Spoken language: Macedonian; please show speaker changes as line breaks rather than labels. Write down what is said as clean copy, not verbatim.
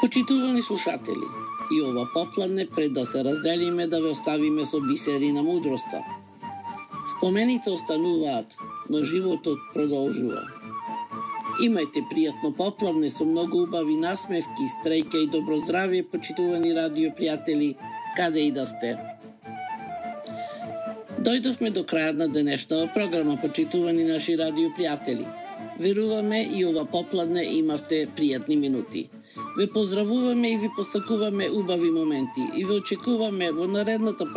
Почитувани слушатели, и ова попладне пред да се разделиме да ве оставиме со бисери на мудроста. Спомените остануваат, но животот продолжува. Имајте пријатно попладне со многу убави насмевки, стреќа и добро здравје, почитувани радио пријатели, каде и да сте. Дојдовме до крајот на денешната програма, почитувани наши радио пријатели. Веруваме и ова попладне имавте пријатни минути. Ве поздравуваме и ви посакуваме убави моменти и ве очекуваме во наредната